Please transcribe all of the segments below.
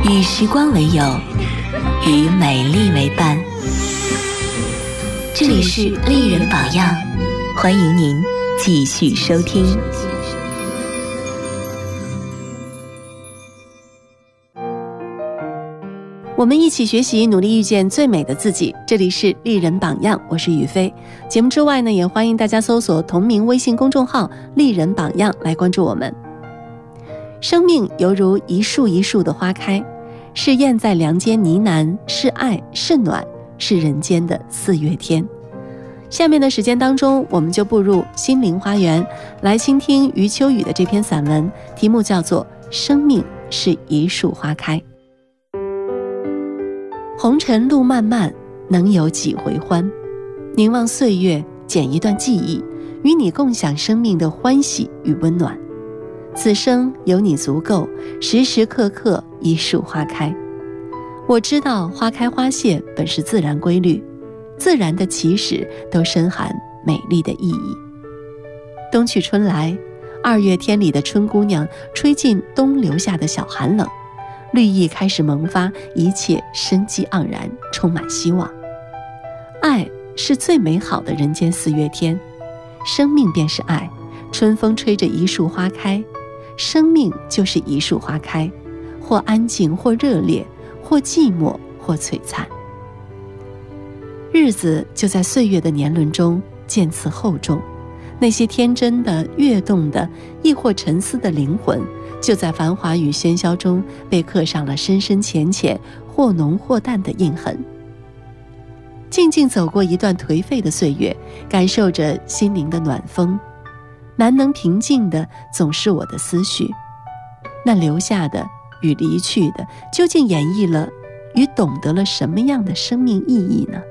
与时光为友，与美丽为伴。这里是丽人榜样，欢迎您继续收听。 我们一起学习，努力遇见最美的自己。这里是丽人榜样，我是雨飞。节目之外呢，也欢迎大家搜索同名微信公众号丽人榜样来关注我们。生命犹如一树一树的花开，是燕在梁间呢喃，是爱，是暖，是人间的四月天。下面的时间当中，我们就步入心灵花园，来倾听余秋雨的这篇散文，题目叫做《生命是一树花开》。红尘路漫漫，能有几回欢？凝望岁月，捡一段记忆，与你共享生命的欢喜与温暖。此生有你足够，时时刻刻一树花开。我知道花开花谢本是自然规律，自然的起始都深含美丽的意义。冬去春来，2月天里的春姑娘吹进冬留下的小寒冷，绿意开始萌发，一切生机盎然，充满希望。爱是最美好的人间四月天，生命便是爱，春风吹着一树花开，生命就是一树花开，或安静，或热烈，或寂寞，或璀璨。日子就在岁月的年轮中渐次厚重，那些天真的、跃动的，亦或沉思的灵魂，就在繁华与喧嚣中被刻上了深深浅浅、或浓或淡的印痕。静静走过一段颓废的岁月，感受着心灵的暖风，难能平静的总是我的思绪。那留下的与离去的，究竟演绎了与懂得了什么样的生命意义呢？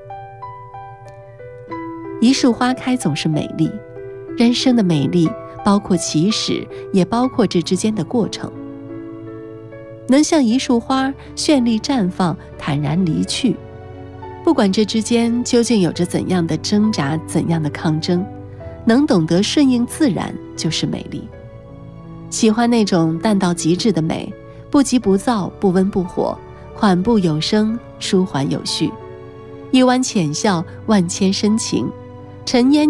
一树花开总是美丽，人生的美丽包括起始，也包括这之间的过程。能像一束花绚丽绽放，坦然离去，不管这之间究竟有着怎样的挣扎，怎样的抗争，能懂得顺应自然就是美丽。喜欢那种淡到极致的美，不急不躁，不温不火，缓步有声，舒缓有序，一弯浅笑，万千深情，尘烟